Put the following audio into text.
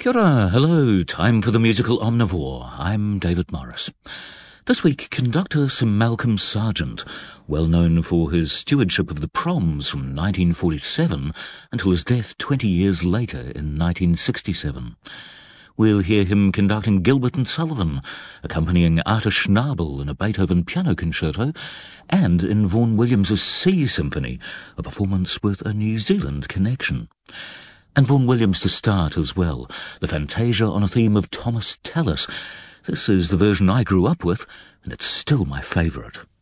Kia ora, hello, time for the musical omnivore. I'm David Morris. This week, conductor Sir Malcolm Sargent, well known for his stewardship of the Proms from 1947 until his death 20 years later in 1967. We'll hear him conducting Gilbert and Sullivan, accompanying Arthur Schnabel in a Beethoven piano concerto, and in Vaughan Williams' Sea Symphony, a performance with a New Zealand connection. And Vaughan Williams to start as well, the Fantasia on a theme of Thomas Tallis. This is the version I grew up with, and it's still my favourite.